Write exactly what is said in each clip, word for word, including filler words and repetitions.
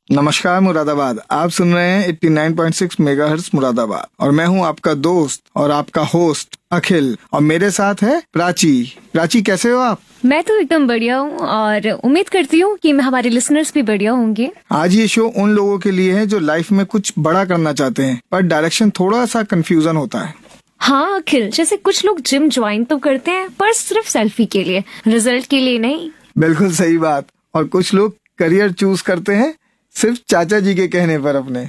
नमस्कार मुरादाबाद, आप सुन रहे हैं नवासी पॉइंट छह मेगाहर्ट्ज मुरादाबाद और मैं हूं आपका दोस्त और आपका होस्ट अखिल और मेरे साथ है प्राची। प्राची, कैसे हो आप? मैं तो एकदम बढ़िया हूँ और उम्मीद करती हूँ कि हमारे लिसनर्स भी बढ़िया होंगे। आज ये शो उन लोगों के लिए है जो लाइफ में कुछ बड़ा करना चाहते हैं पर डायरेक्शन थोड़ा सा कंफ्यूजन होता है। हाँ अखिल, जैसे कुछ लोग जिम ज्वाइन तो करते हैं पर सिर्फ सेल्फी के लिए, रिजल्ट के लिए नहीं। बिल्कुल सही बात। और कुछ लोग करियर चूज करते हैं सिर्फ चाचा जी के कहने पर अपने।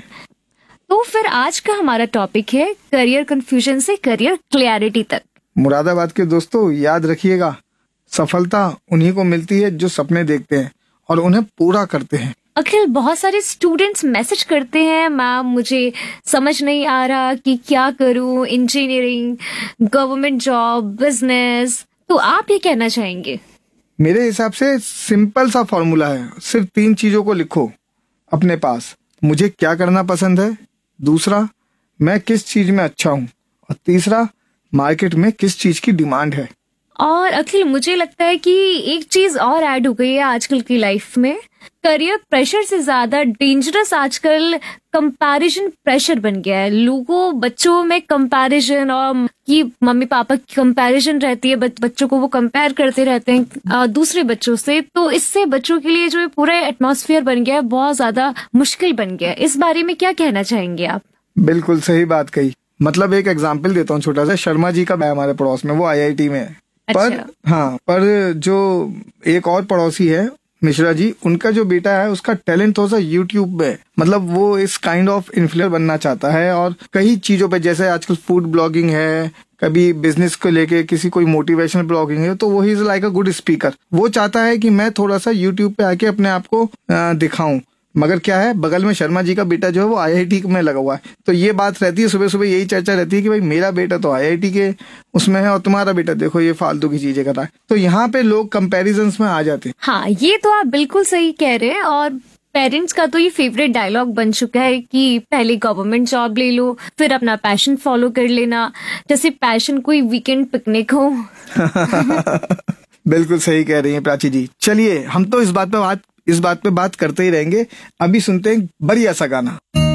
तो फिर आज का हमारा टॉपिक है करियर कंफ्यूजन से करियर क्लैरिटी तक। मुरादाबाद के दोस्तों, याद रखिएगा, सफलता उन्हीं को मिलती है जो सपने देखते हैं और उन्हें पूरा करते हैं। अखिल, बहुत सारे स्टूडेंट्स मैसेज करते हैं, मैम मुझे समझ नहीं आ रहा कि क्या करूं, इंजीनियरिंग, गवर्नमेंट जॉब, बिजनेस। तो आप ये कहना चाहेंगे? मेरे हिसाब से सिंपल सा फॉर्मूला है, सिर्फ तीन चीजों को लिखो अपने पास। मुझे क्या करना पसंद है, दूसरा मैं किस चीज में अच्छा हूँ और तीसरा मार्केट में किस चीज की डिमांड है। और अखिल, मुझे लगता है कि एक चीज और ऐड हो गई है आजकल की लाइफ में। करियर प्रेशर से ज्यादा डेंजरस आजकल कंपैरिजन प्रेशर बन गया है। लोगों बच्चों में कंपैरिजन और कि मम्मी पापा की कंपैरिजन रहती है, बच्चों को वो कंपेयर करते रहते हैं दूसरे बच्चों से। तो इससे बच्चों के लिए जो पूरा एटमॉस्फेयर बन गया है बहुत ज्यादा मुश्किल बन गया है। इस बारे में क्या कहना चाहेंगे आप? बिल्कुल सही बात कही। मतलब एक एग्जाम्पल देता हूँ छोटा सा। शर्मा जी का है हमारे पड़ोस में, वो आई आई टी में है। अच्छा। पर हाँ, पर जो एक और पड़ोसी है मिश्रा जी, उनका जो बेटा है उसका टैलेंट थोड़ा सा यूट्यूब में, मतलब वो इस काइंड ऑफ इन्फ्लुएंसर बनना चाहता है और कई चीजों पे, जैसे आजकल फूड ब्लॉगिंग है, कभी बिजनेस को लेके किसी कोई मोटिवेशनल ब्लॉगिंग है, तो वो he is like a good speaker. वो चाहता है कि मैं थोड़ा सा यूट्यूब पे आके अपने आप को दिखाऊं। मगर क्या है, बगल में शर्मा जी का बेटा जो है वो आई आई टी में लगा हुआ है। तो ये बात रहती है, सुबह सुबह यही चर्चा रहती है कि भाई मेरा बेटा तो आई आई टी के उसमें है और तुम्हारा बेटा देखो ये फालतू की चीजें कर रहा है। तो यहाँ पे लोग कंपैरिजंस में आ जाते हैं। हाँ, ये तो आप बिल्कुल सही कह रहे हैं। और पेरेंट्स का तो ये फेवरेट डायलॉग बन चुका है कि पहले गवर्नमेंट जॉब ले लो, फिर अपना पैशन फॉलो कर लेना, जैसे पैशन कोई वीकेंड पिकनिक हो। बिल्कुल सही कह रही हैं प्राची जी। चलिए, हम तो इस बात पे बात इस बात पे बात करते ही रहेंगे। अभी सुनते हैं बढ़िया सा गाना।